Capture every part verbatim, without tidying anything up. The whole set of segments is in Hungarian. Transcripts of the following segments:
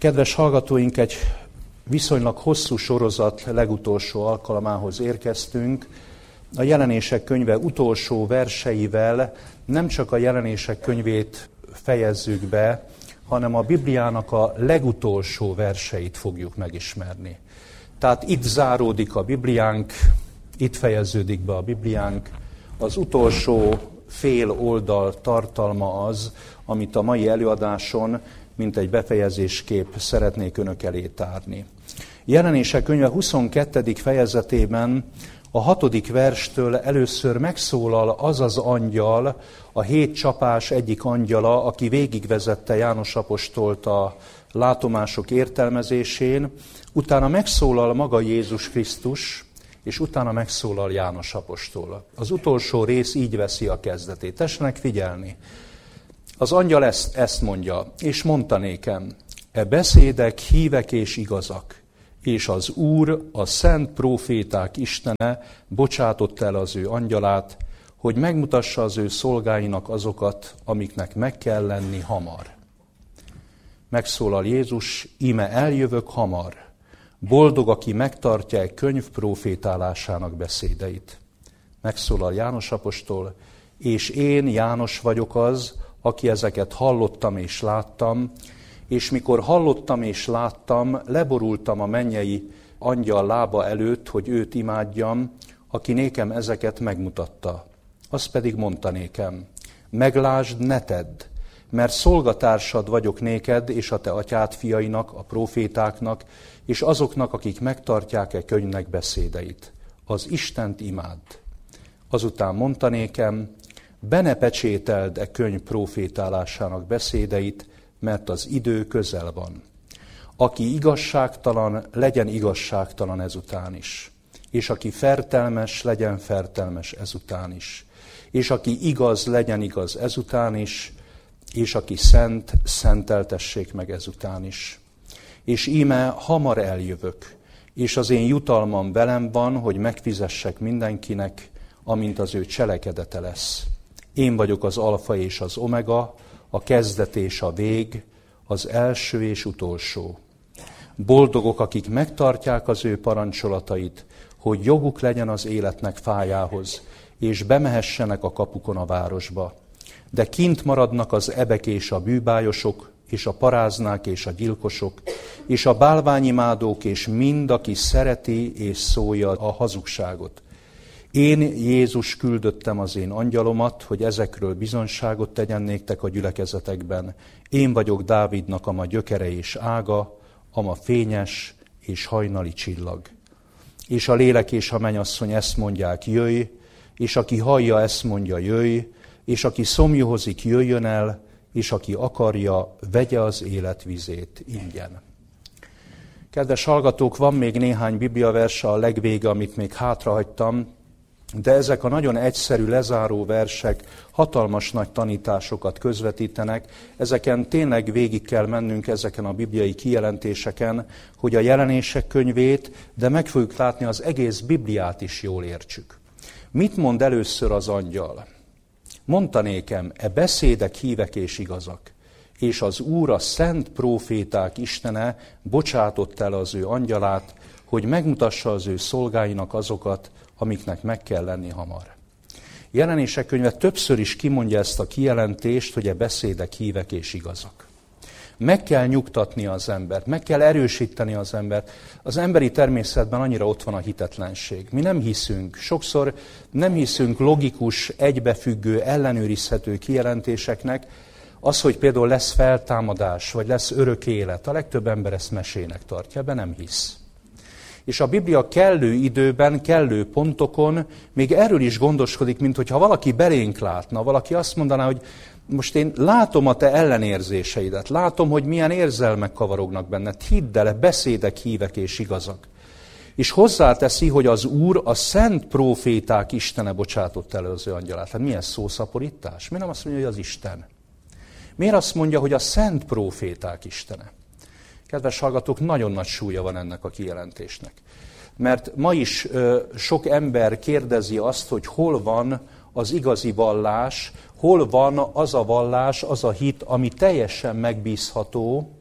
Kedves hallgatóink, egy viszonylag hosszú sorozat legutolsó alkalmához érkeztünk. A Jelenések könyve utolsó verseivel nem csak a Jelenések könyvét fejezzük be, hanem a Bibliának a legutolsó verseit fogjuk megismerni. Tehát itt záródik a Bibliánk, itt fejeződik be a Bibliánk. Az utolsó fél oldal tartalma az, amit a mai előadáson, mint egy befejezéskép szeretnék önök elé tárni. Jelenések könyve huszonkettedik fejezetében a hatodik verstől először megszólal az az angyal, a hét csapás egyik angyala, aki végigvezette János apostolt a látomások értelmezésén, utána megszólal maga Jézus Krisztus, és utána megszólal János apostol. Az utolsó rész így veszi a kezdetét. Tessenek figyelni! Az angyal ezt, ezt mondja, és mondta nékem, e beszédek hívek és igazak, és az Úr, a szent próféták Istene bocsátott el az ő angyalát, hogy megmutassa az ő szolgáinak azokat, amiknek meg kell lenni hamar. Megszólal Jézus, íme eljövök hamar, boldog, aki megtartja egy könyv prófétálásának beszédeit. Megszólal János apostol, és én, János vagyok az, aki ezeket hallottam és láttam, és mikor hallottam és láttam, leborultam a mennyei angyal lába előtt, hogy őt imádjam, aki nékem ezeket megmutatta. Azt pedig mondta nékem, meglásd, ne tedd, mert szolgatársad vagyok néked és a te atyád fiainak, a prófétáknak, és azoknak, akik megtartják-e könyvnek beszédeit. Az Istent imádd. Azután mondta nékem, be ne pecsételd e könyv prófétálásának beszédeit, mert az idő közel van. Aki igazságtalan, legyen igazságtalan ezután is. És aki fertelmes, legyen fertelmes ezután is. És aki igaz, legyen igaz ezután is. És aki szent, szenteltessék meg ezután is. És íme hamar eljövök, és az én jutalmam velem van, hogy megfizessek mindenkinek, amint az ő cselekedete lesz. Én vagyok az alfa és az omega, a kezdet és a vég, az első és utolsó. Boldogok, akik megtartják az ő parancsolatait, hogy joguk legyen az életnek fájához, és bemehessenek a kapukon a városba. De kint maradnak az ebek és a bűbájosok, és a paráznák és a gyilkosok, és a bálványimádók, és mind, aki szereti és szólja a hazugságot. Én, Jézus, küldöttem az én angyalomat, hogy ezekről bizonyságot tegyen néktek a gyülekezetekben. Én vagyok Dávidnak ama gyökere és ága, ama fényes és hajnali csillag. És a lélek és a mennyasszony ezt mondják, jöjj, és aki hallja, ezt mondja, jöjj, és aki szomjuhozik, jöjjön el, és aki akarja, vegye az életvizét ingyen. Kedves hallgatók, van még néhány bibliaverse a legvége, amit még hátrahagytam, de ezek a nagyon egyszerű, lezáró versek hatalmas nagy tanításokat közvetítenek. Ezeken tényleg végig kell mennünk, ezeken a bibliai kijelentéseken, hogy a Jelenések könyvét, de meg fogjuk látni, az egész Bibliát is jól értsük. Mit mond először az angyal? Mondta nékem, e beszédek hívek és igazak, és az Úr, a szent próféták Istene bocsátott el az ő angyalát, hogy megmutassa az ő szolgáinak azokat, amiknek meg kell lenni hamar. Jelenések könyve többször is kimondja ezt a kijelentést, hogy e beszédek hívek és igazak. Meg kell nyugtatni az embert, meg kell erősíteni az embert. Az emberi természetben annyira ott van a hitetlenség. Mi nem hiszünk, sokszor nem hiszünk logikus, egybefüggő, ellenőrizhető kijelentéseknek. Az, hogy például lesz feltámadás, vagy lesz örök élet, a legtöbb ember ezt mesének tartja, ebben nem hisz. És a Biblia kellő időben, kellő pontokon még erről is gondoskodik, mint hogyha valaki belénk látna, valaki azt mondaná, hogy most én látom a te ellenérzéseidet, látom, hogy milyen érzelmek kavarognak benned, hidd el, beszédek hívek és igazak. És hozzáteszi, hogy az Úr, a szent próféták Istene bocsátott el az ő angyalát. Hát milyen szószaporítás? Miért nem azt mondja, hogy az Isten? Miért azt mondja, hogy a szent próféták Istene? Kedves hallgatók, nagyon nagy súlya van ennek a kijelentésnek. Mert ma is ö, sok ember kérdezi azt, hogy hol van az igazi vallás, hol van az a vallás, az a hit, ami teljesen megbízható,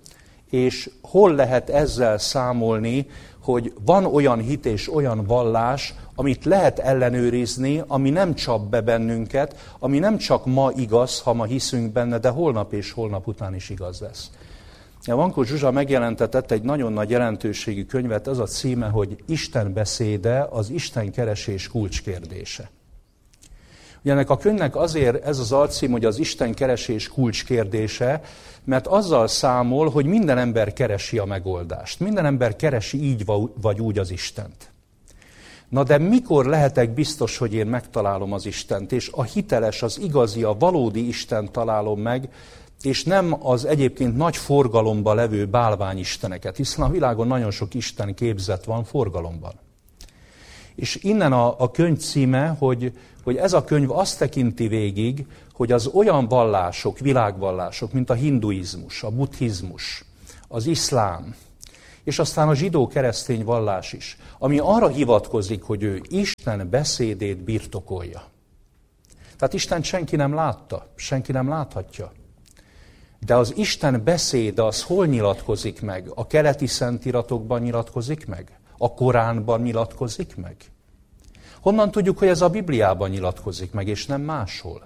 és hol lehet ezzel számolni, hogy van olyan hit és olyan vallás, amit lehet ellenőrizni, ami nem csap be bennünket, ami nem csak ma igaz, ha ma hiszünk benne, de holnap és holnap után is igaz lesz. Vankó Zsuzsa megjelentetett egy nagyon nagy jelentőségű könyvet, az a címe, hogy Isten beszéde, az Isten keresés kulcskérdése. Ugye ennek a könyvnek azért ez az alcím, hogy az Isten keresés kulcskérdése, mert azzal számol, hogy minden ember keresi a megoldást. Minden ember keresi így vagy úgy az Istent. Na de mikor lehetek biztos, hogy én megtalálom az Istent, és a hiteles, az igazi, a valódi Istent találom meg, és nem az egyébként nagy forgalomban levő bálványisteneket, hiszen a világon nagyon sok Isten képzet van forgalomban. És innen a, a könyv címe, hogy, hogy ez a könyv azt tekinti végig, hogy az olyan vallások, világvallások, mint a hinduizmus, a buddhizmus, az iszlám, és aztán a zsidó-keresztény vallás is, ami arra hivatkozik, hogy ő Isten beszédét birtokolja. Tehát Istent senki nem látta, senki nem láthatja. De az Isten beszéde az hol nyilatkozik meg? A keleti szentíratokban nyilatkozik meg? A Koránban nyilatkozik meg? Honnan tudjuk, hogy ez a Bibliában nyilatkozik meg, és nem máshol?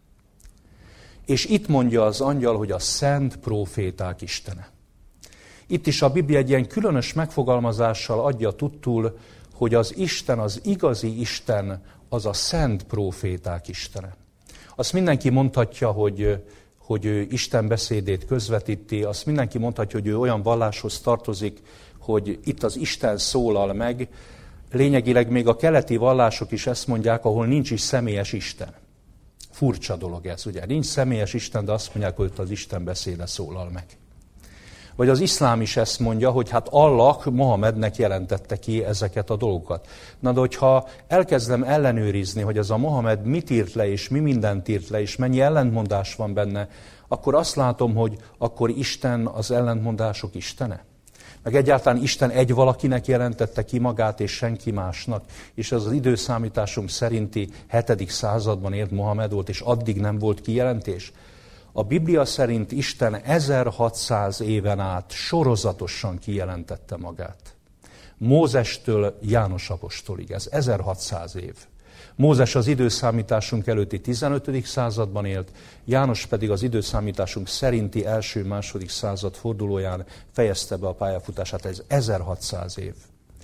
És itt mondja az angyal, hogy a szent próféták istene. Itt is a Biblia egy ilyen különös megfogalmazással adja tudtul, hogy az Isten, az igazi Isten, az a szent próféták istene. Azt mindenki mondhatja, hogy, hogy ő Isten beszédét közvetíti, azt mindenki mondhatja, hogy ő olyan valláshoz tartozik, hogy itt az Isten szólal meg. Lényegileg még a keleti vallások is ezt mondják, ahol nincs is személyes Isten. Furcsa dolog ez, ugye? Nincs személyes Isten, de azt mondják, hogy az Isten beszéde szólal meg. Vagy az iszlám is ezt mondja, hogy hát Allah Mohamednek jelentette ki ezeket a dolgokat. Na de hogyha elkezdem ellenőrizni, hogy ez a Mohamed mit írt le, és mi mindent írt le, és mennyi ellentmondás van benne, akkor azt látom, hogy akkor Isten az ellentmondások istene. Meg egyáltalán Isten egy valakinek jelentette ki magát, és senki másnak. És ez az időszámításunk szerinti hetedik században élt Mohamed volt, és addig nem volt kijelentés. A Biblia szerint Isten ezerhatszáz éven át sorozatosan kijelentette magát. Mózestől János apostolig, ez ezerhatszáz év. Mózes az időszámításunk előtti tizenötödik században élt, János pedig az időszámításunk szerinti első-második század fordulóján fejezte be a pályafutását, ez ezerhatszáz év.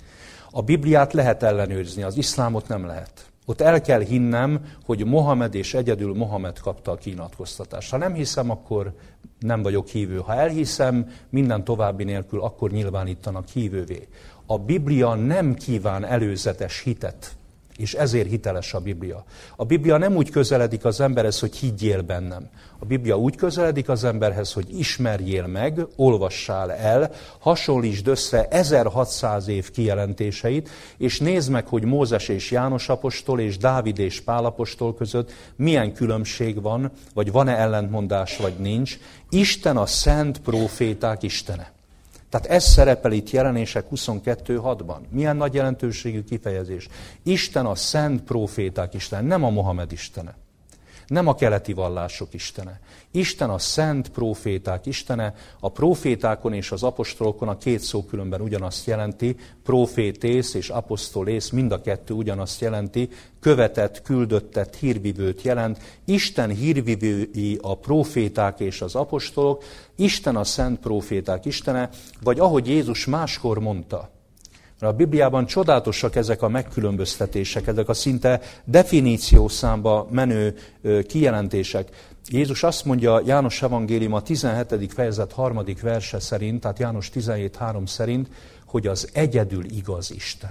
A Bibliát lehet ellenőrizni, az iszlámot nem lehet. Ott el kell hinnem, hogy Mohamed és egyedül Mohamed kapta a kinyilatkoztatást. Ha nem hiszem, akkor nem vagyok hívő. Ha elhiszem, minden további nélkül, akkor nyilvánítanak hívővé. A Biblia nem kíván előzetes hitet, és ezért hiteles a Biblia. A Biblia nem úgy közeledik az emberhez, hogy higgyél bennem. A Biblia úgy közeledik az emberhez, hogy ismerjél meg, olvassál el, hasonlítsd össze ezerhatszáz év kijelentéseit, és nézd meg, hogy Mózes és János apostol, és Dávid és Pál apostol között milyen különbség van, vagy van-e ellentmondás, vagy nincs. Isten a szent próféták istene. Tehát ez szerepel itt Jelenések huszonkettő hatban. Milyen nagy jelentőségű kifejezés. Isten a szent próféták istene, nem a Mohamed istene. Nem a keleti vallások istene. Isten a szent próféták istene, a prófétákon és az apostolokon a két szó különben ugyanazt jelenti, prófétész és apostolész, mind a kettő ugyanazt jelenti, követett, küldöttet, hírvivőt jelent. Isten hírvivői a próféták és az apostolok, Isten a szent próféták istene, vagy ahogy Jézus máskor mondta, a Bibliában csodálatosak ezek a megkülönböztetések, ezek a szinte definíciószámba menő kijelentések. Jézus azt mondja János evangélium a tizenhetedik fejezet harmadik verse szerint, tehát János tizenhét három szerint, hogy az egyedül igaz Isten.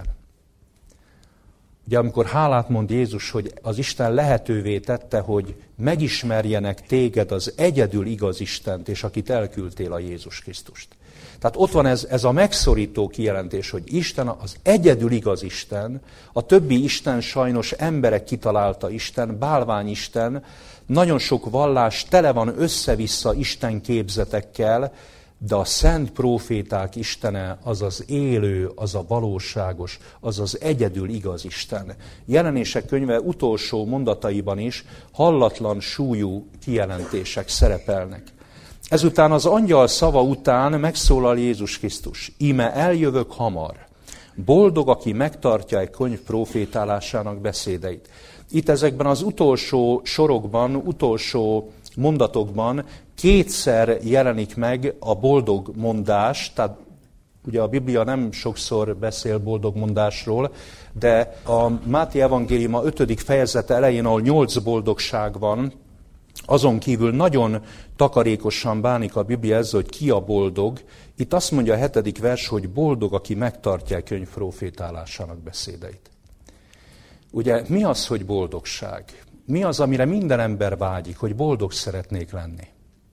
Ugye amikor hálát mond Jézus, hogy az Isten lehetővé tette, hogy megismerjenek téged az egyedül igaz Istent, és akit elküldtél, a Jézus Krisztust. Tehát ott van ez, ez a megszorító kijelentés, hogy Isten az egyedül igaz Isten, a többi Isten sajnos emberek kitalálta Isten, bálványisten, nagyon sok vallás tele van össze-vissza Isten képzetekkel, de a szent próféták istene az az élő, az a valóságos, az az egyedül igaz Isten. Jelenések könyve utolsó mondataiban is hallatlan súlyú kijelentések szerepelnek. Ezután az angyal szava után megszólal Jézus Krisztus. Íme eljövök hamar. Boldog, aki megtartja egy könyv profétálásának beszédeit. Itt ezekben az utolsó sorokban, utolsó mondatokban kétszer jelenik meg a boldog mondás, tehát ugye a Biblia nem sokszor beszél boldog mondásról, de a Máté evangéliuma ötödik fejezete elején, ahol nyolc boldogság van, azon kívül nagyon takarékosan bánik a Biblia ezzel, hogy ki a boldog. Itt azt mondja a hetedik vers, hogy boldog, aki megtartja a könyv profétálásának beszédeit. Ugye mi az, hogy boldogság? Mi az, amire minden ember vágyik, hogy boldog szeretnék lenni?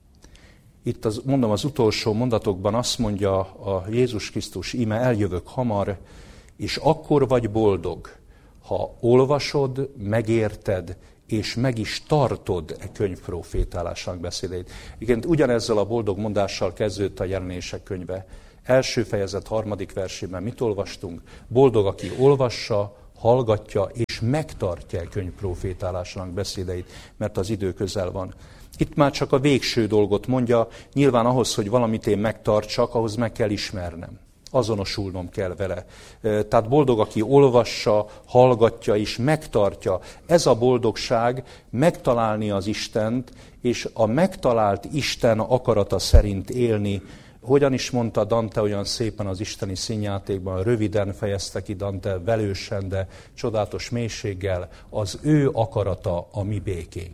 Itt az, mondom, az utolsó mondatokban azt mondja a Jézus Krisztus, íme eljövök hamar, és akkor vagy boldog, ha olvasod, megérted, és meg is tartod a könyv profétálásának beszédeit. Igen, ugyanezzel a boldog mondással kezdődött a Jelenések könyve. Első fejezet harmadik versében mit olvastunk? Boldog, aki olvassa, hallgatja és megtartja a könyv profétálásának beszédeit, mert az idő közel van. Itt már csak a végső dolgot mondja, nyilván ahhoz, hogy valamit én megtartsak, ahhoz meg kell ismernem. Azonosulnom kell vele. Tehát boldog, aki olvassa, hallgatja és megtartja. Ez a boldogság megtalálni az Istent, és a megtalált Isten akarata szerint élni. Hogyan is mondta Dante olyan szépen az isteni színjátékban, röviden fejezte ki Dante, velősen, de csodálatos mélységgel, az ő akarata a mi békénk.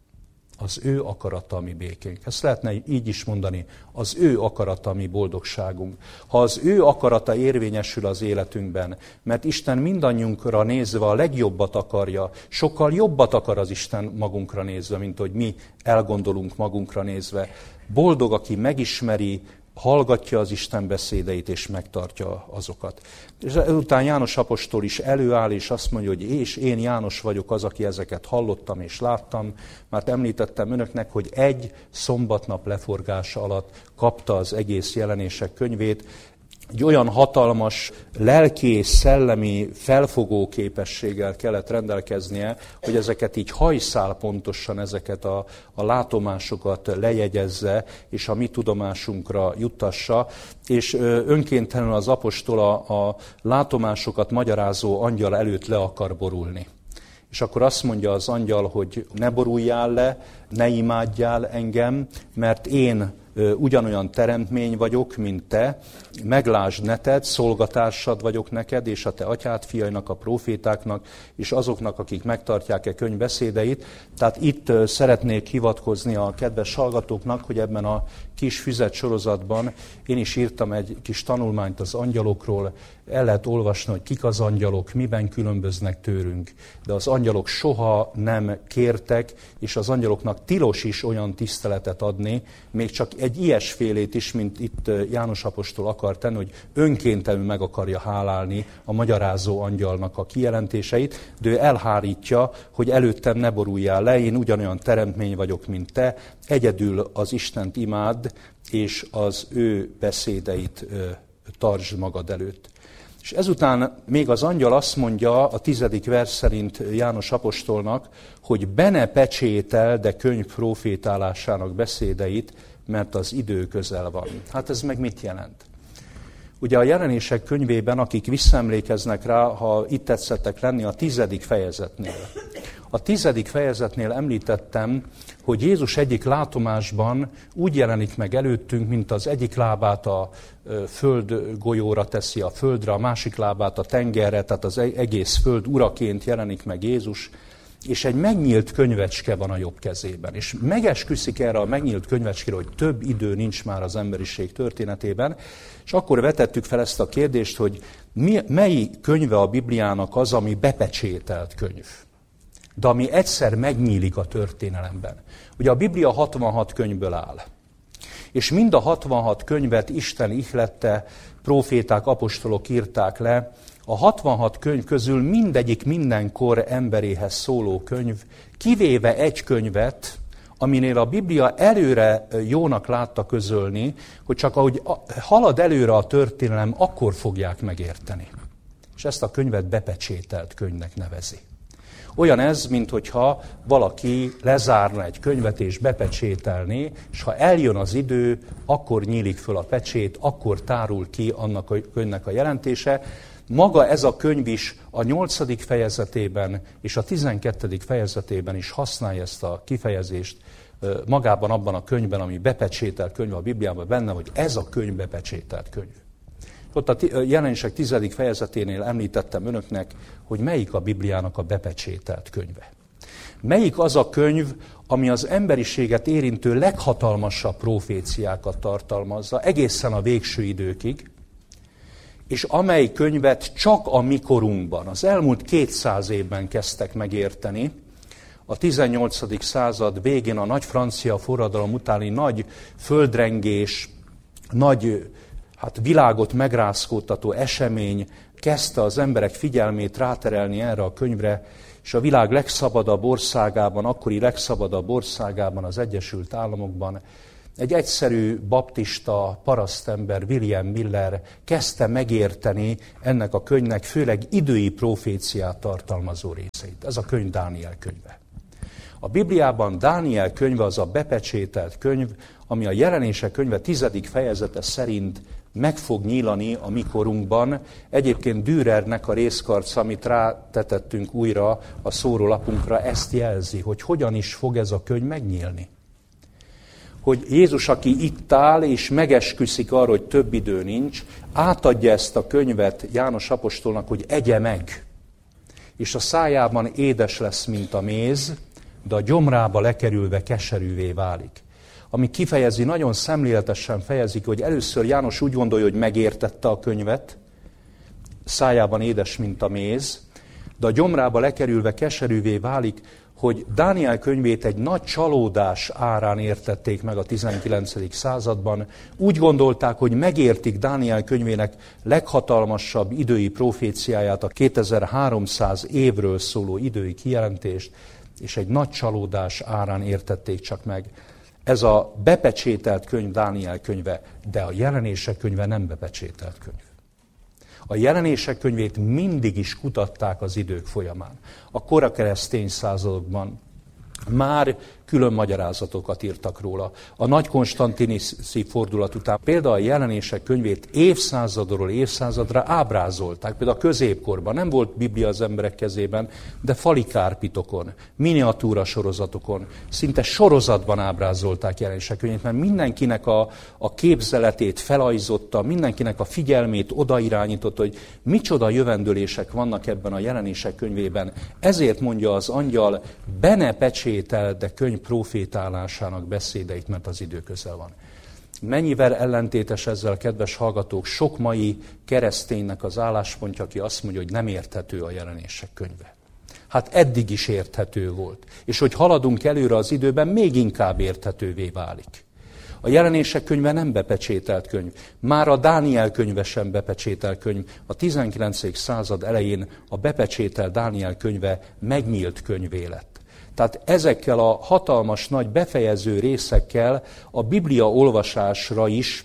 Az ő akarata a mi békénk. Ezt lehetne így is mondani, az ő akarata a mi boldogságunk. Ha az ő akarata érvényesül az életünkben, mert Isten mindannyiunkra nézve a legjobbat akarja, sokkal jobbat akar az Isten magunkra nézve, mint hogy mi elgondolunk magunkra nézve. Boldog, aki megismeri, hallgatja az Isten beszédeit és megtartja azokat. És ezután János apostol is előáll, és azt mondja, hogy és én János vagyok az, aki ezeket hallottam és láttam, mert említettem önöknek, hogy egy szombatnap leforgása alatt kapta az egész Jelenések könyvét, egy olyan hatalmas lelki és szellemi felfogó képességgel kellett rendelkeznie, hogy ezeket így hajszál pontosan, ezeket a, a látomásokat lejegyezze, és a mi tudomásunkra juttassa, és önkéntelenül az apostol a, a látomásokat magyarázó angyal előtt le akar borulni. És akkor azt mondja az angyal, hogy ne boruljál le, ne imádjál engem, mert én ugyanolyan teremtmény vagyok, mint te, meglásd neted, szolgatársad vagyok neked, és a te atyád fiainak, a profétáknak, és azoknak, akik megtartják e könyv beszédeit. Tehát itt szeretnék hivatkozni a kedves hallgatóknak, hogy ebben a kis füzet sorozatban én is írtam egy kis tanulmányt az angyalokról, el lehet olvasni, hogy kik az angyalok, miben különböznek tőlünk, de az angyalok soha nem kértek, és az angyaloknak tilos is olyan tiszteletet adni, még csak egy ilyesfélét is, mint itt János apostol akar tenni, hogy önkéntelenül meg akarja hálálni a magyarázó angyalnak a kijelentéseit, de ő elhárítja, hogy előttem ne boruljál le, én ugyanolyan teremtmény vagyok, mint te, egyedül az Istent imádd, és az ő beszédeit tartsd magad előtt. És ezután még az angyal azt mondja a tizedik vers szerint János apostolnak, hogy be ne pecsétel, de könyv profétálásának beszédeit, mert az idő közel van. Hát ez meg mit jelent? Ugye a Jelenések könyvében, akik visszaemlékeznek rá, ha itt tetszettek lenni, a tizedik fejezetnél. A tizedik fejezetnél említettem, hogy Jézus egyik látomásban úgy jelenik meg előttünk, mint az egyik lábát a föld golyóra teszi a földre, a másik lábát a tengerre, tehát az egész föld uraként jelenik meg Jézus, és egy megnyílt könyvecske van a jobb kezében. És megesküszik erre a megnyílt könyvecskére, hogy több idő nincs már az emberiség történetében, és akkor vetettük fel ezt a kérdést, hogy mi, mely könyve a Bibliának az, ami bepecsételt könyv, de ami egyszer megnyílik a történelemben. Ugye a Biblia hatvanhat könyvből áll, és mind a hatvanhat könyvet Isten ihlette, proféták, apostolok írták le. A hatvanhat könyv közül mindegyik mindenkor emberéhez szóló könyv, kivéve egy könyvet, aminél a Biblia előre jónak látta közölni, hogy csak ahogy halad előre a történelem, akkor fogják megérteni. És ezt a könyvet bepecsételt könyvnek nevezi. Olyan ez, minthogyha valaki lezárna egy könyvet és bepecsételné, és ha eljön az idő, akkor nyílik föl a pecsét, akkor tárul ki annak a könyvnek a jelentése. Maga ez a könyv is a nyolcadik fejezetében és a tizenkettedik fejezetében is használja ezt a kifejezést, magában abban a könyvben, ami bepecsételt könyv a Bibliában benne, hogy ez a könyv bepecsételt könyv. Ott a Jelenések tizedik fejezeténél említettem önöknek, hogy melyik a Bibliának a bepecsételt könyve. Melyik az a könyv, ami az emberiséget érintő leghatalmasabb proféciákat tartalmazza, egészen a végső időkig, és amely könyvet csak a mi korunkban, az elmúlt kétszáz évben kezdtek megérteni, a tizennyolcadik század végén a nagy francia forradalom utáni nagy földrengés, nagy hát világot megrázkódtató esemény kezdte az emberek figyelmét ráterelni erre a könyvre, és a világ legszabadabb országában, akkori legszabadabb országában, az Egyesült Államokban egy egyszerű baptista parasztember, William Miller kezdte megérteni ennek a könyvnek főleg idői proféciát tartalmazó részeit. Ez a könyv Dániel könyve. A Bibliában Dániel könyve az a bepecsételt könyv, ami a Jelenések könyve tizedik fejezete szerint meg fog nyílani a mi korunkban. Egyébként Dürernek a részkarca, amit rátetettünk újra a szórólapunkra, ezt jelzi, hogy hogyan is fog ez a könyv megnyílni. Hogy Jézus, aki itt áll és megesküszik arra, hogy több idő nincs, átadja ezt a könyvet János apostolnak, hogy egye meg. És a szájában édes lesz, mint a méz, de a gyomrába lekerülve keserűvé válik. Ami kifejezi, nagyon szemléletesen fejezik, hogy először János úgy gondolja, hogy megértette a könyvet, szájában édes, mint a méz, de a gyomrába lekerülve keserűvé válik, hogy Dániel könyvét egy nagy csalódás árán értették meg a tizenkilencedik században. Úgy gondolták, hogy megértik Dániel könyvének leghatalmasabb idői proféciáját, a kétezer-háromszáz évről szóló idői kijelentést, és egy nagy csalódás árán értették csak meg. Ez a bepecsételt könyv Dániel könyve, de a Jelenések könyve nem bepecsételt könyv. A Jelenések könyvét mindig is kutatták az idők folyamán. A kora keresztény századokban már külön magyarázatokat írtak róla. A nagy konstantiniszi fordulat után például a Jelenések könyvét évszázadról évszázadra ábrázolták. Például a középkorban nem volt Biblia az emberek kezében, de fali kárpitokon, miniatúra sorozatokon, szinte sorozatban ábrázolták Jelenések könyvét, mert mindenkinek a, a képzeletét felajzotta, mindenkinek a figyelmét odairányította, hogy micsoda jövendőlések vannak ebben a Jelenések könyvében. Ezért mondja az angyal, be ne pecsételd, de könyv profétálásának beszédeit, mert az idő közel van. Mennyivel ellentétes ezzel, kedves hallgatók, sok mai kereszténynek az álláspontja, aki azt mondja, hogy nem érthető a Jelenések könyve. Hát eddig is érthető volt. És hogy haladunk előre az időben, még inkább érthetővé válik. A Jelenések könyve nem bepecsételt könyv. Már a Dániel könyve sem bepecsételt könyv. A tizenkilencedik század elején a bepecsételt Dániel könyve megnyílt könyvé lett. Tehát ezekkel a hatalmas nagy befejező részekkel a Biblia olvasásra is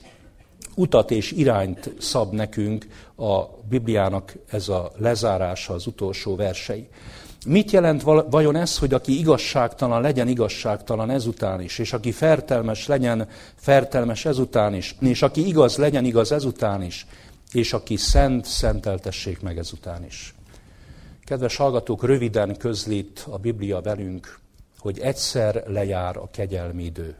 utat és irányt szab nekünk a Bibliának ez a lezárása, az utolsó versei. Mit jelent vajon ez, hogy aki igazságtalan, legyen igazságtalan ezután is, és aki fertelmes, legyen fertelmes ezután is, és aki igaz, legyen igaz ezután is, és aki szent, szenteltessék meg ezután is. Kedves hallgatók, röviden közlít a Biblia velünk, hogy egyszer lejár a kegyelmi idő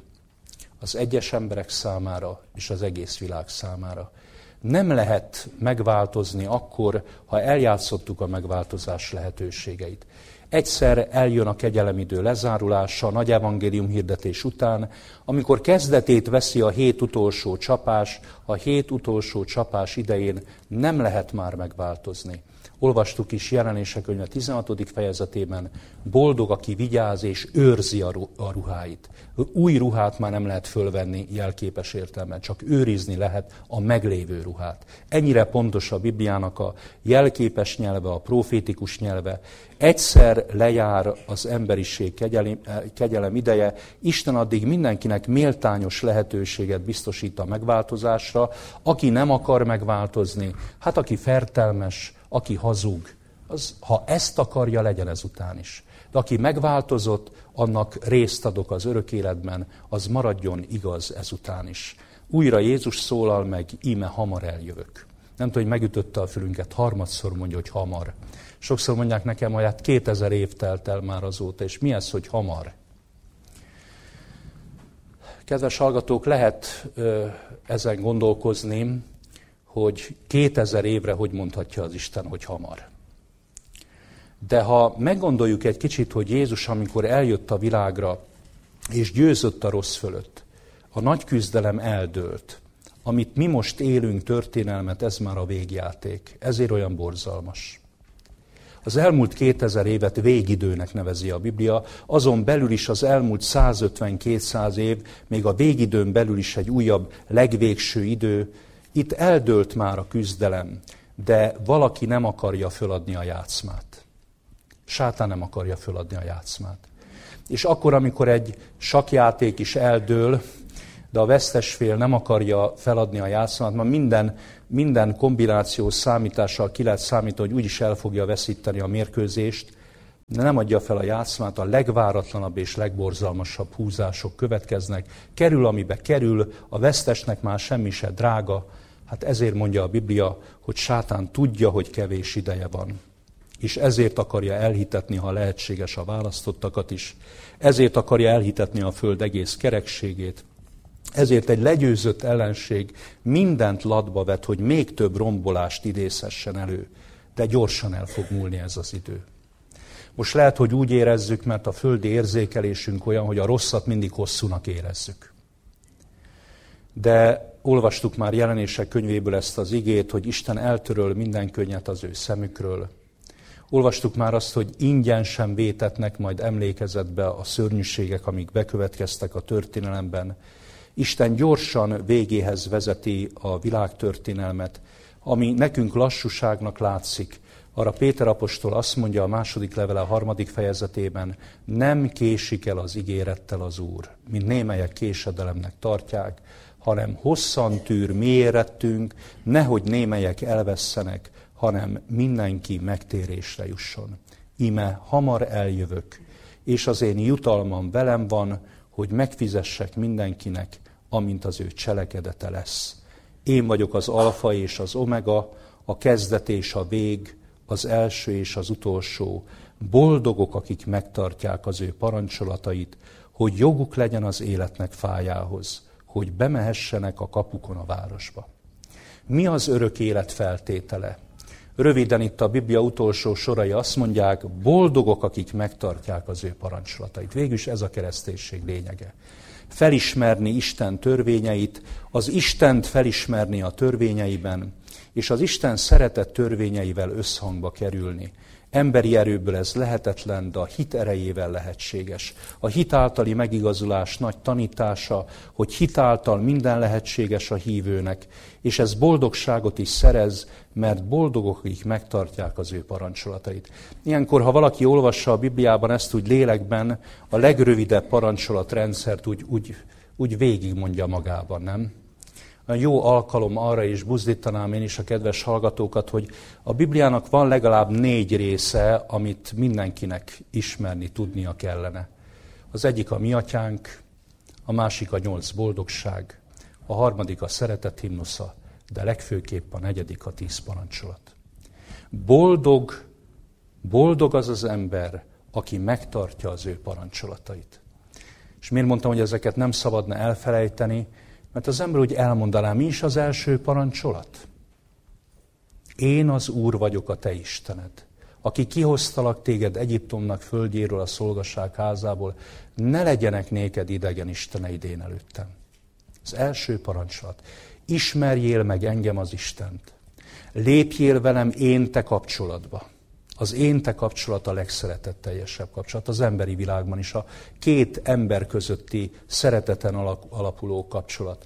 az egyes emberek számára és az egész világ számára. Nem lehet megváltozni akkor, ha eljátszottuk a megváltozás lehetőségeit. Egyszer eljön a kegyelemidő lezárulása, a nagy evangélium hirdetés után, amikor kezdetét veszi a hét utolsó csapás, a hét utolsó csapás idején nem lehet már megváltozni. Olvastuk is Jelenések könyve tizenhatodik fejezetében, boldog, aki vigyáz és őrzi a ruháit. Új ruhát már nem lehet fölvenni jelképes értelemben, csak őrizni lehet a meglévő ruhát. Ennyire pontos a Bibliának a jelképes nyelve, a profétikus nyelve. Egyszer lejár az emberiség kegyelem, kegyelem ideje, Isten addig mindenkinek méltányos lehetőséget biztosít a megváltozásra. Aki nem akar megváltozni, hát aki fertelmes, aki hazug, az, ha ezt akarja, legyen ezután is. De aki megváltozott, annak részt adok az örök életben, az maradjon igaz ezután is. Újra Jézus szólal meg, íme hamar eljövök. Nem tudom, hogy megütötte a fülünket, harmadszor mondja, hogy hamar. Sokszor mondják nekem, hogy hát kétezer év telt el már azóta, és mi ez, hogy hamar? Kedves hallgatók, lehet ö, ezen gondolkozni, hogy kétezer évre hogy mondhatja az Isten, hogy hamar. De ha meggondoljuk egy kicsit, hogy Jézus, amikor eljött a világra, és győzött a rossz fölött, a nagy küzdelem eldőlt. Amit mi most élünk történelmet, ez már a végjáték. Ezért olyan borzalmas. Az elmúlt kétezer évet végidőnek nevezi a Biblia, azon belül is az elmúlt százötven-kétszáz év, még a végidőn belül is egy újabb, legvégső idő. Itt eldőlt már a küzdelem, de valaki nem akarja föladni a játszmát. Sátán nem akarja föladni a játszmát. És akkor, amikor egy sakkjáték is eldől, de a vesztes fél nem akarja feladni a játszmát, mert minden, minden kombinációs számítással ki lehet számítani, hogy úgyis el fogja veszíteni a mérkőzést, de nem adja fel a játszmát, a legváratlanabb és legborzalmasabb húzások következnek. Kerül, amibe kerül, a vesztesnek már semmi se drága. Hát ezért mondja a Biblia, hogy sátán tudja, hogy kevés ideje van. És ezért akarja elhitetni, ha lehetséges, a választottakat is. Ezért akarja elhitetni a föld egész kerekségét. Ezért egy legyőzött ellenség mindent latba vet, hogy még több rombolást idézhessen elő. De gyorsan el fog múlni ez az idő. Most lehet, hogy úgy érezzük, mert a földi érzékelésünk olyan, hogy a rosszat mindig hosszúnak érezzük. De olvastuk már Jelenések könyvéből ezt az igét, hogy Isten eltöröl minden könnyet az ő szemükről. Olvastuk már azt, hogy ingyen sem vétetnek majd emlékezetbe a szörnyűségek, amik bekövetkeztek a történelemben. Isten gyorsan végéhez vezeti a világtörténelmet, ami nekünk lassúságnak látszik. Arra Péter apostol azt mondja a második levele a harmadik fejezetében, nem késik el az ígérettel az Úr, mint némelyek késedelemnek tartják, hanem hosszan tűr mi érettünk, nehogy némelyek elvesszenek, hanem mindenki megtérésre jusson. Íme hamar eljövök, és az én jutalmam velem van, hogy megfizessek mindenkinek, amint az ő cselekedete lesz. Én vagyok az alfa és az omega, a kezdet és a vég, az első és az utolsó. Boldogok, akik megtartják az ő parancsolatait, hogy joguk legyen az életnek fájához, hogy bemehessenek a kapukon a városba. Mi az örök élet feltétele? Röviden itt a Biblia utolsó sorai azt mondják, boldogok, akik megtartják az ő parancsolatait. Végülis ez a kereszténység lényege. Felismerni Isten törvényeit, az Istent felismerni a törvényeiben, és az Isten szeretett törvényeivel összhangba kerülni. Emberi erőből ez lehetetlen, de a hit erejével lehetséges. A hit általi megigazulás nagy tanítása, hogy hit által minden lehetséges a hívőnek, és ez boldogságot is szerez, mert boldogok, akik megtartják az ő parancsolatait. Ilyenkor, ha valaki olvassa a Bibliában ezt úgy lélekben, a legrövidebb parancsolatrendszert úgy, úgy, úgy végigmondja magában, nem? Jó alkalom arra is buzdítanám én is a kedves hallgatókat, hogy a Bibliának van legalább négy része, amit mindenkinek ismerni, tudnia kellene. Az egyik a mi atyánk, a másik a nyolc boldogság, a harmadik a szeretet himnusza, de legfőképp a negyedik a tíz parancsolat. Boldog, boldog az az ember, aki megtartja az ő parancsolatait. És miért mondtam, hogy ezeket nem szabadna elfelejteni? Mert az ember úgy elmondaná, mi is az első parancsolat? Én az Úr vagyok, a te Istened, aki kihoztalak téged Egyiptomnak földjéről, a szolgasság házából, ne legyenek néked idegen isteneid én előttem. Az első parancsolat. Ismerjél meg engem, az Istent. Lépjél velem én te kapcsolatba. Az én te kapcsolat a legszeretetteljesebb kapcsolat, az emberi világban is, a két ember közötti szereteten alapuló kapcsolat.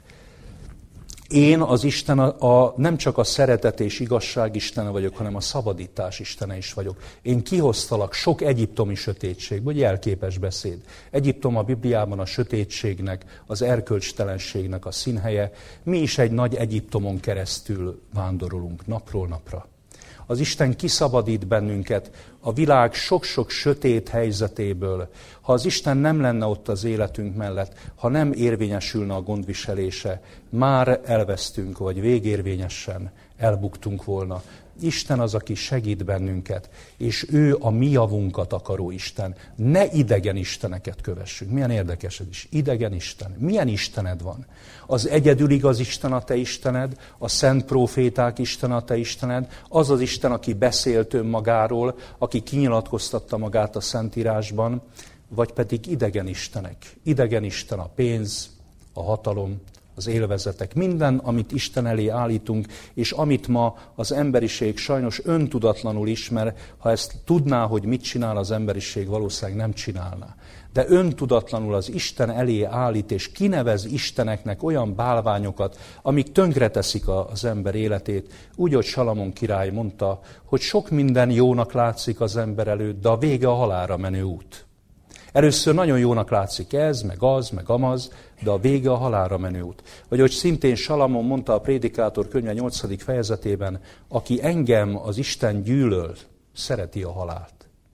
Én az Isten a, a, nem csak a szeretet és igazság istene vagyok, hanem a szabadítás istene is vagyok. Én kihoztalak sok egyiptomi sötétségből, hogy jelképes beszéd. Egyiptom a Bibliában a sötétségnek, az erkölcstelenségnek a színhelye. Mi is egy nagy Egyiptomon keresztül vándorolunk napról napra. Az Isten kiszabadít bennünket a világ sok-sok sötét helyzetéből. Ha az Isten nem lenne ott az életünk mellett, ha nem érvényesülne a gondviselése, már elvesztünk, vagy végérvényesen elbuktunk volna. Isten az, aki segít bennünket, és ő a mi javunkat akaró Isten. Ne idegen isteneket kövessünk. Milyen érdekes ez is. Idegen Isten. Milyen Istened van? Az egyedül igaz Isten a te Istened, a szent próféták Isten a te Istened, az az Isten, aki beszélt önmagáról, aki kinyilatkoztatta magát a Szentírásban, vagy pedig idegen istenek. Idegen Isten a pénz, a hatalom, az élvezetek, minden, amit Isten elé állítunk, és amit ma az emberiség sajnos öntudatlanul ismer, ha ezt tudná, hogy mit csinál az emberiség, valószínűleg nem csinálná. De öntudatlanul az Isten elé állít, és kinevez isteneknek olyan bálványokat, amik tönkreteszik az ember életét. Úgy, hogy Salamon király mondta, hogy sok minden jónak látszik az ember előtt, de a vége a halálra menő út. Először nagyon jónak látszik ez, meg az, meg amaz, de a vége a halálra menő út. Vagy hogy szintén Salamon mondta a Prédikátor könyve nyolcadik fejezetében, aki engem, az Isten gyűlöl, szereti a halált.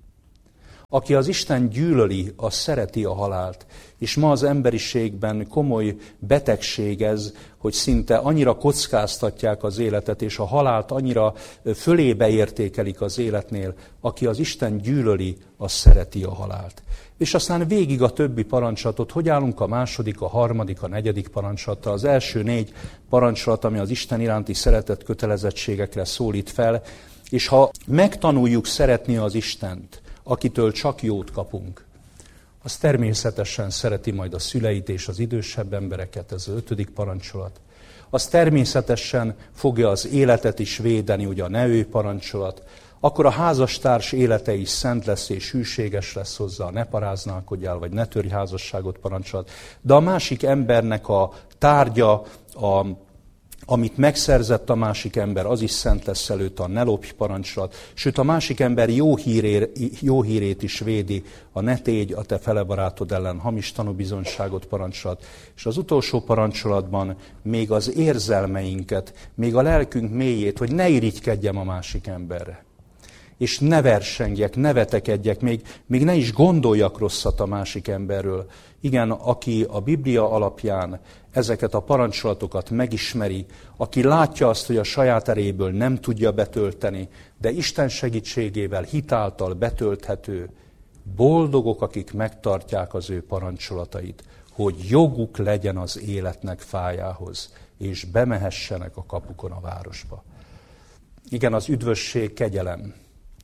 Aki az Isten gyűlöli, az szereti a halált. És ma az emberiségben komoly betegség ez, hogy szinte annyira kockáztatják az életet, és a halált annyira fölébe értékelik az életnél. Aki az Isten gyűlöli, az szereti a halált. És aztán végig a többi parancsolatot, hogy állunk a második, a harmadik, a negyedik parancsolattal. Az első négy parancsolat, ami az Isten iránti szeretet kötelezettségekre szólít fel, és ha megtanuljuk szeretni az Istent, akitől csak jót kapunk, az természetesen szereti majd a szüleit és az idősebb embereket, ez az ötödik parancsolat. Az természetesen fogja az életet is védeni, ugye a ne ölj parancsolat. Akkor a házastárs élete is szent lesz és hűséges lesz hozzá, ne paráználkodjál, vagy ne törj házasságot parancsolat. De a másik embernek a tárgya, a, amit megszerzett a másik ember, az is szent lesz előtte, a ne lopj parancsolat. Sőt, a másik ember jó, hírér, jó hírét is védi, a ne tégy a te felebarátod ellen, hamis tanúbizonyságot parancsolat. És az utolsó parancsolatban még az érzelmeinket, még a lelkünk mélyét, hogy ne irigykedjem a másik emberre. És ne versengjek, ne vetekedjek, még, még ne is gondoljak rosszat a másik emberről. Igen, aki a Biblia alapján ezeket a parancsolatokat megismeri, aki látja azt, hogy a saját eréből nem tudja betölteni, de Isten segítségével, hitáltal betölthető, boldogok, akik megtartják az ő parancsolatait, hogy joguk legyen az életnek fájához, és bemehessenek a kapukon a városba. Igen, az üdvösség kegyelem.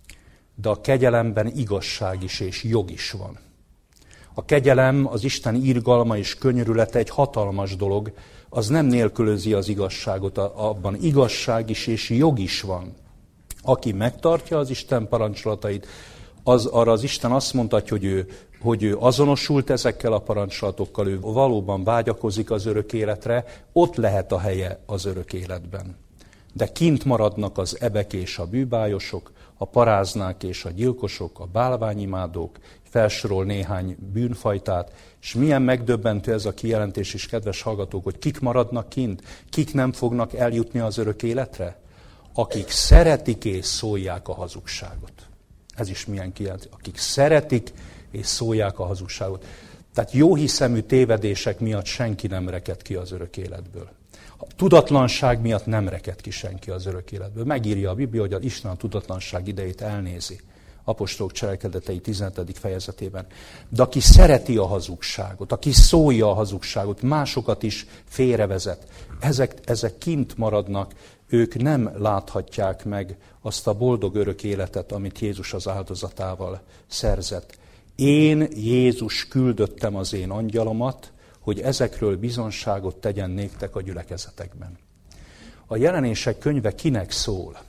De a kegyelemben igazság is és jog is van. A kegyelem, az Isten irgalma és könyörülete egy hatalmas dolog, az nem nélkülözi az igazságot, abban igazság is és jog is van. Aki megtartja az Isten parancsolatait, az, arra az Isten azt mondhatja, hogy ő, hogy ő azonosult ezekkel a parancsolatokkal, ő valóban vágyakozik az örök életre, ott lehet a helye az örök életben. De kint maradnak az ebek és a bűbájosok, a paráznák és a gyilkosok, a bálványimádók, felsorol néhány bűnfajtát, és milyen megdöbbentő ez a kijelentés is, kedves hallgatók, hogy kik maradnak kint, kik nem fognak eljutni az örök életre? Akik szeretik és szólják a hazugságot. Ez is milyen kijelentés. Akik szeretik és szólják a hazugságot. Tehát jóhiszemű tévedések miatt senki nem reked ki az örök életből. A tudatlanság miatt nem reked ki senki az örök életből. Megírja a Biblia, hogy Isten a tudatlanság idejét elnézi. Apostolok cselekedetei tizenhetedik fejezetében. De aki szereti a hazugságot, aki szólja a hazugságot, másokat is félrevezet, ezek, ezek kint maradnak, ők nem láthatják meg azt a boldog örök életet, amit Jézus az áldozatával szerzett. Én, Jézus, küldöttem az én angyalomat, hogy ezekről bizonságot tegyen néktek a gyülekezetekben. A Jelenések könyve kinek szól?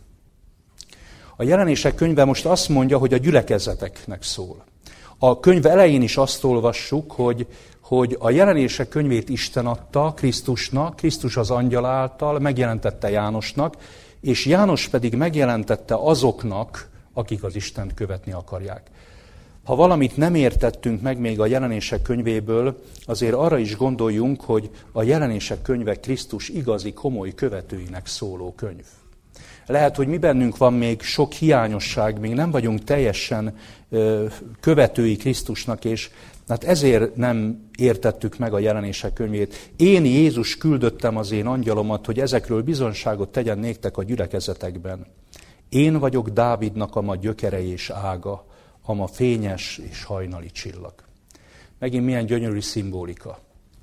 A Jelenések könyve most azt mondja, hogy a gyülekezeteknek szól. A könyv elején is azt olvassuk, hogy, hogy a Jelenések könyvét Isten adta Krisztusnak, Krisztus az angyal által megjelentette Jánosnak, és János pedig megjelentette azoknak, akik az Istent követni akarják. Ha valamit nem értettünk meg még a Jelenések könyvéből, azért arra is gondoljunk, hogy a Jelenések könyve Krisztus igazi, komoly követőinek szóló könyv. Lehet, hogy mi bennünk van még sok hiányosság, még nem vagyunk teljesen ö, követői Krisztusnak, és hát ezért nem értettük meg a Jelenések könyvét. Én, Jézus, küldöttem az én angyalomat, hogy ezekről bizonságot tegyen néktek a gyülekezetekben. Én vagyok Dávidnak a ma gyökere és ága, a ma fényes és hajnali csillag. Megint milyen gyönyörű szimbolika.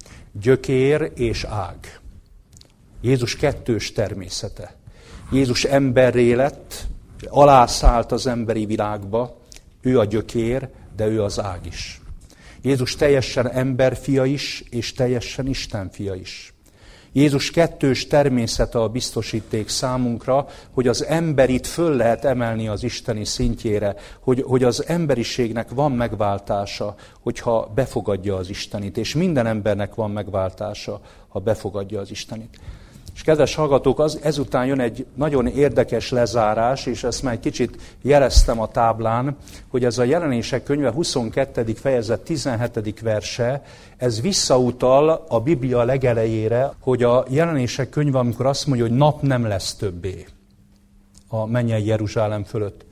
Gyökér és ág. Jézus kettős természete. Jézus emberré lett, alászállt az emberi világba, ő a gyökér, de ő az ág is. Jézus teljesen emberfia is, és teljesen Isten fia is. Jézus kettős természete a biztosíték számunkra, hogy az emberit föl lehet emelni az isteni szintjére, hogy, hogy az emberiségnek van megváltása, hogyha befogadja az Istenit, és minden embernek van megváltása, ha befogadja az Istenit. És kedves hallgatók, az, ezután jön egy nagyon érdekes lezárás, és ezt már egy kicsit jeleztem a táblán, hogy ez a Jelenések könyve huszonkettedik fejezet tizenhetedik verse, ez visszautal a Biblia legelejére, hogy a Jelenések könyve, amikor azt mondja, hogy nap nem lesz többé a mennyei Jeruzsálem fölött.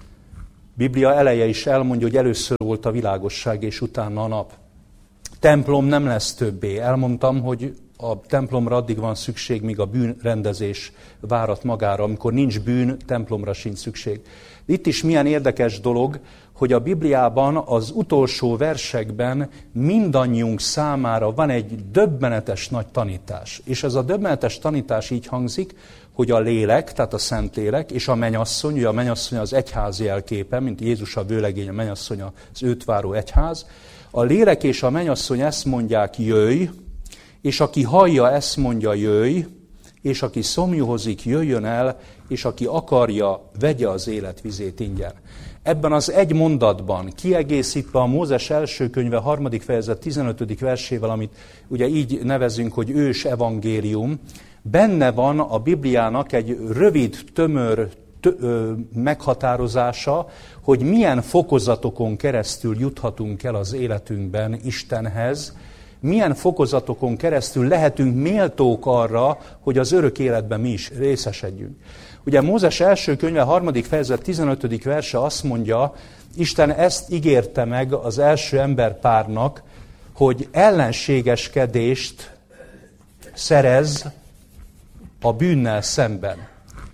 Biblia eleje is elmondja, hogy először volt a világosság, és utána a nap. Templom nem lesz többé. Elmondtam, hogy a templomra addig van szükség, míg a bűnrendezés várat magára. Amikor nincs bűn, templomra sincs szükség. Itt is milyen érdekes dolog, hogy a Bibliában az utolsó versekben mindannyiunk számára van egy döbbenetes nagy tanítás. És ez a döbbenetes tanítás így hangzik, hogy a lélek, tehát a Szentlélek, és a mennyasszony, ugye a mennyasszony az egyház jelképe, mint Jézus a vőlegény, a mennyasszony az őt váró egyház. A lélek és a mennyasszony ezt mondják, jöjj, és aki hallja, ezt mondja, jöjj, és aki szomjúhozik, jöjjön el, és aki akarja, vegye az élet vizét ingyen. Ebben az egy mondatban, kiegészítve a Mózes első könyve harmadik fejezet tizenötödik versével, amit ugye így nevezünk, hogy ős evangélium, benne van a Bibliának egy rövid, tömör tö- ö, meghatározása, hogy milyen fokozatokon keresztül juthatunk el az életünkben Istenhez, milyen fokozatokon keresztül lehetünk méltók arra, hogy az örök életben mi is részesedjünk. Ugye Mózes első könyve harmadik fejezet tizenötödik verse azt mondja, Isten ezt ígérte meg az első emberpárnak, hogy ellenségeskedést szerez a bűnnel szemben.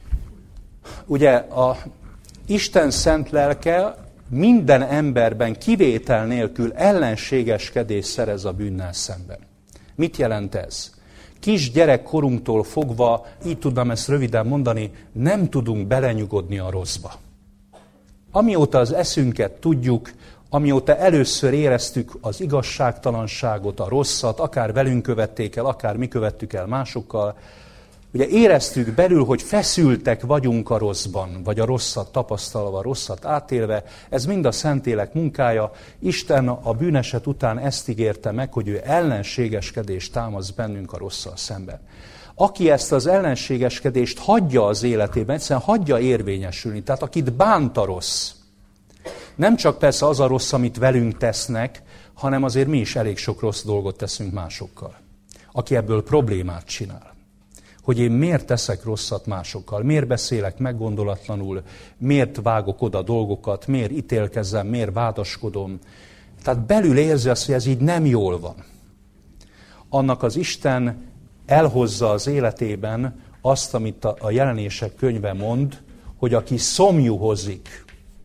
Ugye a Isten szent lelke minden emberben kivétel nélkül ellenségeskedés szerez a bűnnel szemben. Mit jelent ez? Kis gyerekkorunktól fogva, így tudnám ezt röviden mondani, nem tudunk belenyugodni a rosszba. Amióta az eszünket tudjuk, amióta először éreztük az igazságtalanságot, a rosszat, akár velünk követték el, akár mi követtük el másokkal, ugye éreztük belül, hogy feszültek vagyunk a rosszban, vagy a rosszat tapasztalva, a rosszat átélve, ez mind a Szentlélek munkája. Isten a bűneset után ezt ígérte meg, hogy ő ellenségeskedést támaszt bennünk a rosszal szemben. Aki ezt az ellenségeskedést hagyja az életében, egyszerűen hagyja érvényesülni, tehát akit bánt a rossz, nem csak persze az a rossz, amit velünk tesznek, hanem azért mi is elég sok rossz dolgot teszünk másokkal. Aki ebből problémát csinál. Hogy én miért teszek rosszat másokkal, miért beszélek meggondolatlanul, miért vágok oda dolgokat, miért ítélkezem, miért vádaskodom. Tehát belül érzi azt, hogy ez így nem jól van. Annak az Isten elhozza az életében azt, amit a Jelenések könyve mond, hogy aki szomjúhozik,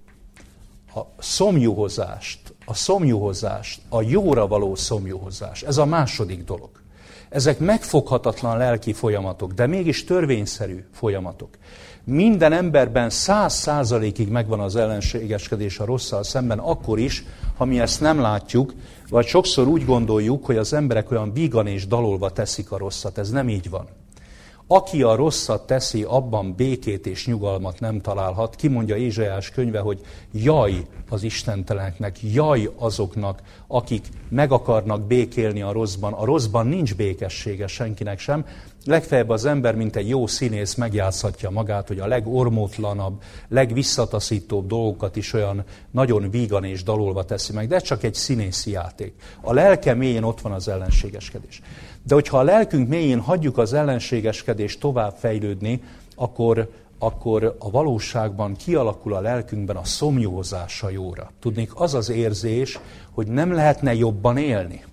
a szomjúhozást, a szomjúhozást, a jóra való szomjúhozás, ez a második dolog. Ezek megfoghatatlan lelki folyamatok, de mégis törvényszerű folyamatok. Minden emberben száz százalékig megvan az ellenségeskedés a rosszal szemben, akkor is, ha mi ezt nem látjuk, vagy sokszor úgy gondoljuk, hogy az emberek olyan vígan és dalolva teszik a rosszat. Ez nem így van. Aki a rosszat teszi, abban békét és nyugalmat nem találhat. Kimondja Ézsaiás könyve, hogy jaj az istenteleneknek, jaj azoknak, akik meg akarnak békélni a rosszban. A rosszban nincs békessége senkinek sem. Legfeljebb az ember, mint egy jó színész megjátszhatja magát, hogy a legormótlanabb, legvisszataszítóbb dolgokat is olyan nagyon vígan és dalolva teszi meg, de ez csak egy színészi játék. A lelke mélyén ott van az ellenségeskedés. De hogyha a lelkünk mélyén hagyjuk az ellenségeskedést tovább fejlődni, akkor, akkor a valóságban kialakul a lelkünkben a szomjúzás a jóra. Tudnék, az az érzés, hogy nem lehetne jobban élni.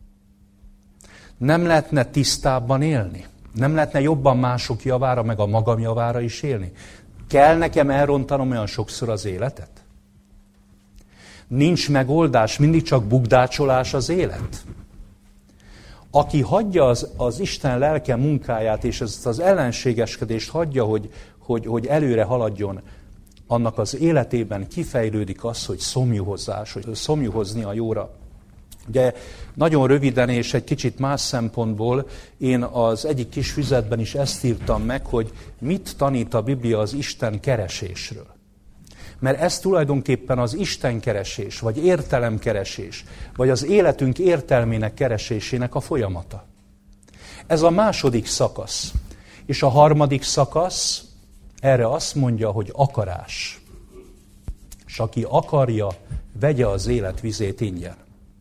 Nem lehetne tisztábban élni. Nem lehetne jobban mások javára, meg a magam javára is élni. Kell nekem elrontanom olyan sokszor az életet? Nincs megoldás, mindig csak bukdácsolás az élet? Aki hagyja az, az Isten lelke munkáját, és ezt az ellenségeskedést hagyja, hogy, hogy, hogy előre haladjon, annak az életében kifejlődik az, hogy szomjúhozás, hogy szomjúhozni a jóra. Ugye nagyon röviden és egy kicsit más szempontból én az egyik kis füzetben is ezt írtam meg, hogy mit tanít a Biblia az Isten keresésről. Mert ez tulajdonképpen az Isten keresés, vagy értelemkeresés, vagy az életünk értelmének keresésének a folyamata. Ez a második szakasz. És a harmadik szakasz erre azt mondja, hogy akarás. És aki akarja, vegye az élet vizét ingyen.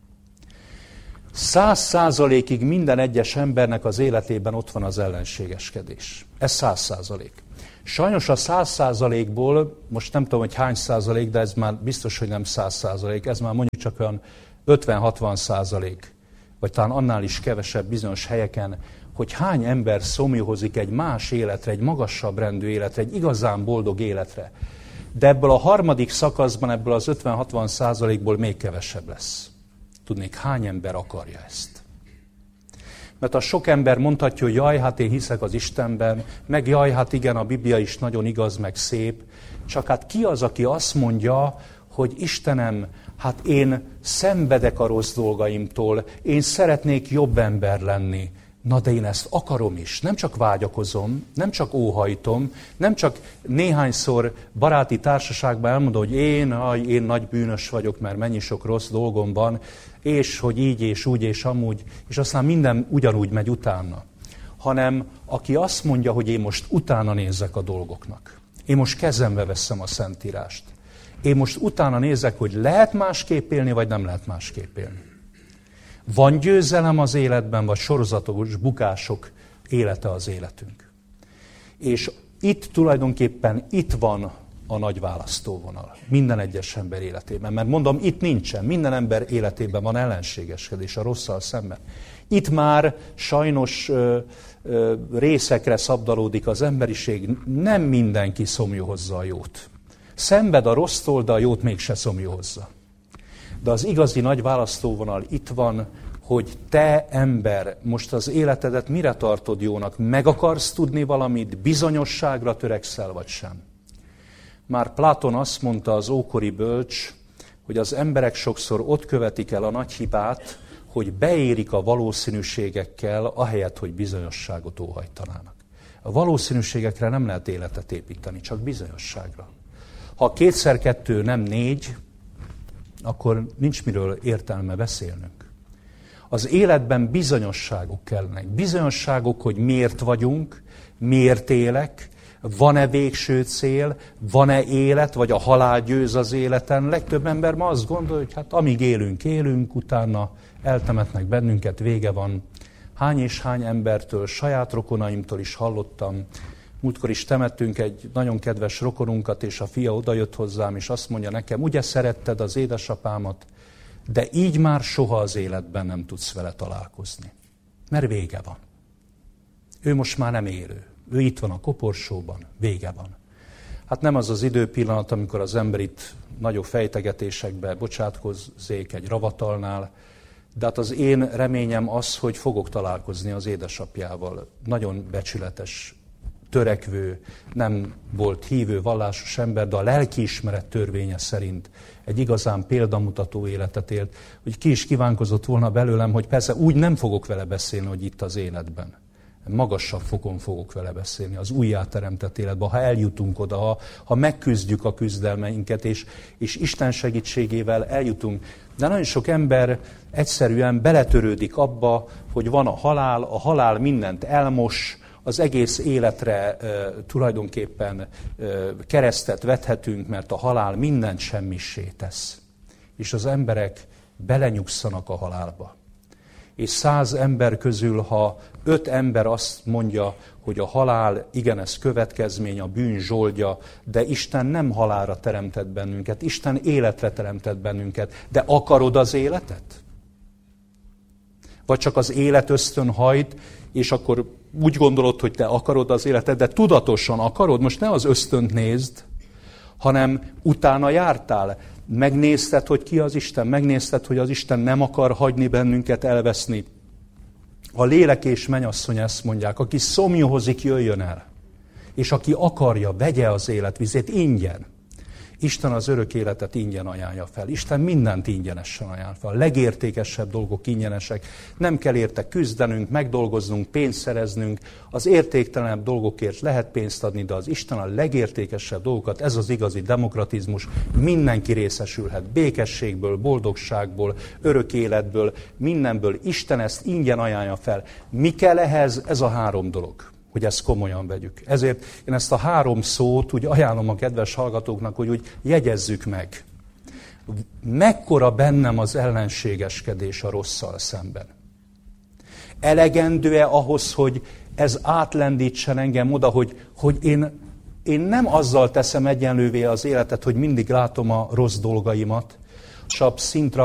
Száz százalékig minden egyes embernek az életében ott van az ellenségeskedés. Ez száz százalék. Sajnos a száz százalékból, most nem tudom, hogy hány százalék, de ez már biztos, hogy nem száz százalék, ez már mondjuk csak olyan ötven-hatvan százalék, vagy talán annál is kevesebb bizonyos helyeken, hogy hány ember szomjúhozik egy más életre, egy magasabb rendű életre, egy igazán boldog életre. De ebből a harmadik szakaszban, ebből az ötven-hatvan százalékból még kevesebb lesz. Tudnék, hány ember akarja ezt? Mert a sok ember mondhatja, hogy jaj, hát én hiszek az Istenben, meg jaj, hát igen, a Biblia is nagyon igaz, meg szép. Csak hát ki az, aki azt mondja, hogy Istenem, hát én szenvedek a rossz dolgaimtól, én szeretnék jobb ember lenni. Na de én ezt akarom is, nem csak vágyakozom, nem csak óhajtom, nem csak néhányszor baráti társaságban elmondom, hogy én, aj, én nagy bűnös vagyok, mert mennyi sok rossz dolgom van, és hogy így és úgy és amúgy, és aztán minden ugyanúgy megy utána. Hanem aki azt mondja, hogy én most utána nézek a dolgoknak. Én most kezembe veszem a Szentírást. Én most utána nézek, hogy lehet másképp élni, vagy nem lehet másképp élni. Van győzelem az életben, vagy sorozatos bukások élete az életünk. És itt tulajdonképpen itt van a nagy választóvonal. Minden egyes ember életében. Mert mondom, itt nincsen. Minden ember életében van ellenségeskedés a rosszal szemben. Itt már sajnos ö, ö, részekre szabdalódik az emberiség. Nem mindenki szomjúhozza a jót. Szenved a rossztól, de a jót mégse szomjúhozza. De az igazi nagy választóvonal itt van, hogy te ember, most az életedet mire tartod jónak? Meg akarsz tudni valamit? Bizonyosságra törekszel, vagy sem? Már Pláton azt mondta, az ókori bölcs, hogy az emberek sokszor ott követik el a nagy hibát, hogy beérik a valószínűségekkel, ahelyett, hogy bizonyosságot óhajtanának. A valószínűségekre nem lehet életet építeni, csak bizonyosságra. Ha kétszer kettő nem négy, akkor nincs miről értelme beszélnünk. Az életben bizonyosságok kellnek. Bizonyosságok, hogy miért vagyunk, miért élek, van-e végső cél, van-e élet, vagy a halál győz az életen. Legtöbb ember ma azt gondolja, hogy hát amíg élünk, élünk, utána eltemetnek bennünket, vége van. Hány és hány embertől, saját rokonaimtól is hallottam. Múltkor is temettünk egy nagyon kedves rokonunkat, és a fia odajött hozzám, és azt mondja nekem, ugye szeretted az édesapámat, de így már soha az életben nem tudsz vele találkozni. Mert vége van. Ő most már nem élő. Ő itt van a koporsóban, vége van. Hát nem az az időpillanat, amikor az ember itt nagyobb fejtegetésekbe bocsátkozzék egy ravatalnál, de hát az én reményem az, hogy fogok találkozni az édesapjával. Nagyon becsületes, törekvő, nem volt hívő, vallásos ember, de a lelkiismeret törvénye szerint egy igazán példamutató életet élt, hogy ki is kívánkozott volna belőlem, hogy persze úgy nem fogok vele beszélni, hogy itt az életben. Magasabb fokon fogok vele beszélni, az újjáteremtett életben, ha eljutunk oda, ha, ha megküzdjük a küzdelmeinket, és, és Isten segítségével eljutunk. De nagyon sok ember egyszerűen beletörődik abba, hogy van a halál, a halál mindent elmos, az egész életre e, tulajdonképpen e, keresztet vethetünk, mert a halál mindent semmissé tesz. És az emberek belenyugszanak a halálba. És száz ember közül, ha öt ember azt mondja, hogy a halál, igen, ez következmény, a bűn zsoldja, de Isten nem halálra teremtett bennünket, Isten életre teremtett bennünket. De akarod az életet? Vagy csak az élet ösztön hajt, és akkor úgy gondolod, hogy te akarod az életet, de tudatosan akarod? Most ne az ösztönt nézd, hanem utána jártál. Megnézted, hogy ki az Isten, megnézted, hogy az Isten nem akar hagyni bennünket elveszni. A lélek és mennyasszony ezt mondják, aki szomjahozik, jöjjön el. És aki akarja, vegye az életvizét ingyen. Isten az örök életet ingyen ajánlja fel. Isten mindent ingyenesen ajánl fel. A legértékesebb dolgok ingyenesek. Nem kell érte küzdenünk, megdolgoznunk, pénzt szereznünk. Az értéktelenebb dolgokért lehet pénzt adni, de az Isten a legértékesebb dolgokat, ez az igazi demokratizmus, mindenki részesülhet. Békességből, boldogságból, örök életből, mindenből. Isten ezt ingyen ajánlja fel. Mi kell ehhez? Ez a három dolog, hogy ezt komolyan vegyük. Ezért én ezt a három szót úgy ajánlom a kedves hallgatóknak, hogy úgy jegyezzük meg. Mekkora bennem az ellenségeskedés a rosszal szemben? Elegendő-e ahhoz, hogy ez átlendítsen engem oda, hogy, hogy én, én nem azzal teszem egyenlővé az életet, hogy mindig látom a rossz dolgaimat, szintre